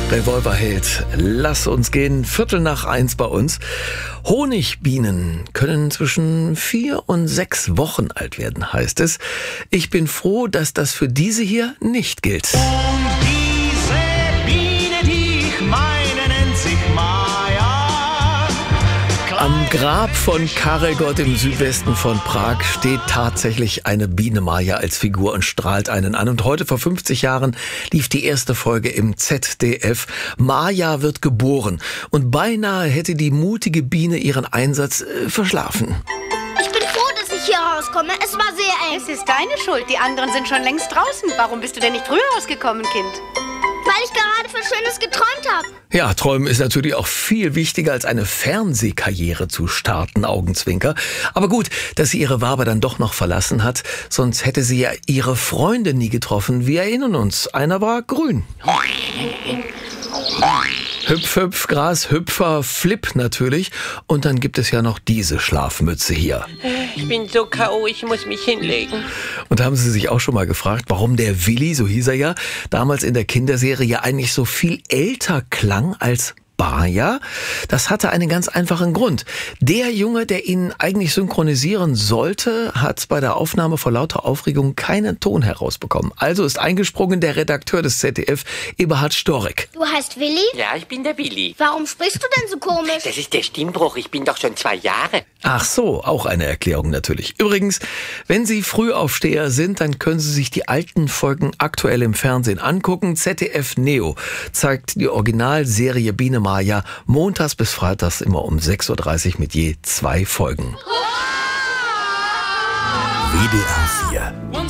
Revolverheld, lass uns gehen, 1:15 bei uns. Honigbienen können zwischen 4 und 6 Wochen alt werden, heißt es. Ich bin froh, dass das für diese hier nicht gilt. Und diese Biene, die ich meine, nennt sich Maja. Am Grab von Karel Gott im Südwesten von Prag steht tatsächlich eine Biene Maja als Figur und strahlt einen an. Und heute vor 50 Jahren lief die erste Folge im ZDF. Maja wird geboren und beinahe hätte die mutige Biene ihren Einsatz verschlafen. Ich bin froh, dass ich hier rauskomme. Es war sehr eng. Es ist deine Schuld. Die anderen sind schon längst draußen. Warum bist du denn nicht früher rausgekommen, Kind? Weil ich gerade für Schönes geträumt habe. Ja, träumen ist natürlich auch viel wichtiger als eine Fernsehkarriere zu starten, Augenzwinker. Aber gut, dass sie ihre Wabe dann doch noch verlassen hat, sonst hätte sie ja ihre Freunde nie getroffen. Wir erinnern uns, einer war grün. Hüpf, hüpf, Grashüpfer, Flip natürlich. Und dann gibt es ja noch diese Schlafmütze hier. Ich bin so K.O., ich muss mich hinlegen. Und haben Sie sich auch schon mal gefragt, warum der Willi, so hieß er ja, damals in der Kinderserie eigentlich so viel älter klang als Baja? Das hatte einen ganz einfachen Grund. Der Junge, der ihn eigentlich synchronisieren sollte, hat bei der Aufnahme vor lauter Aufregung keinen Ton herausbekommen. Also ist eingesprungen der Redakteur des ZDF, Eberhard Storek. Du heißt Willi? Ja, ich bin der Willi. Warum sprichst du denn so komisch? Das ist der Stimmbruch, ich bin doch schon 2 Jahre. Ach so, auch eine Erklärung natürlich. Übrigens, wenn Sie Frühaufsteher sind, dann können Sie sich die alten Folgen aktuell im Fernsehen angucken. ZDF Neo zeigt die Originalserie Biene Maja montags bis freitags immer um 6:30 Uhr mit je 2 Folgen. WDR